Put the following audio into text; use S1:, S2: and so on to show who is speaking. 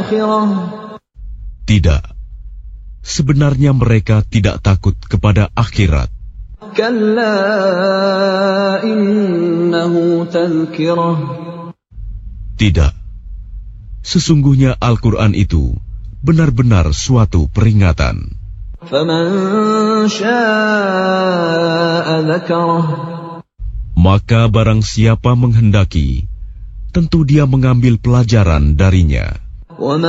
S1: Tidak, sebenarnya mereka tidak takut kepada akhirat. Tidak, sesungguhnya Al-Quran itu benar-benar suatu peringatan. Maka barang siapa menghendaki, tentu dia mengambil pelajaran darinya.